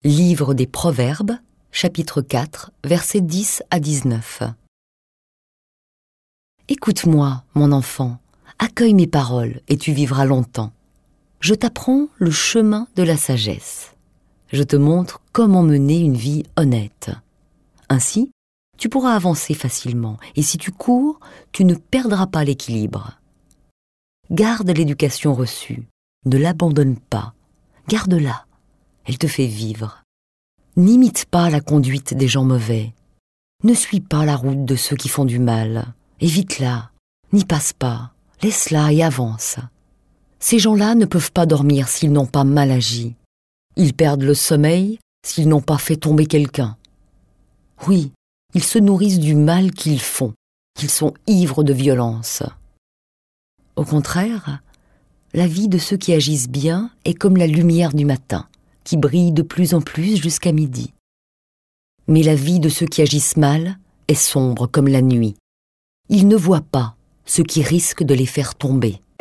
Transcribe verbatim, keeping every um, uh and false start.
Livre des Proverbes, chapitre quatre, versets dix à dix-neuf. Écoute-moi, mon enfant, accueille mes paroles et tu vivras longtemps. Je t'apprends le chemin de la sagesse. Je te montre comment mener une vie honnête. Ainsi, tu pourras avancer facilement et si tu cours, tu ne perdras pas l'équilibre. Garde l'éducation reçue, ne l'abandonne pas, garde-la, elle te fait vivre. N'imite pas la conduite des gens mauvais, ne suis pas la route de ceux qui font du mal, évite-la, n'y passe pas, laisse-la et avance. Ces gens-là ne peuvent pas dormir s'ils n'ont pas mal agi. Ils perdent le sommeil s'ils n'ont pas fait tomber quelqu'un. Oui, ils se nourrissent du mal qu'ils font, qu'ils sont ivres de violence. Au contraire, la vie de ceux qui agissent bien est comme la lumière du matin, qui brille de plus en plus jusqu'à midi. Mais la vie de ceux qui agissent mal est sombre comme la nuit. Ils ne voient pas ce qui risque de les faire tomber.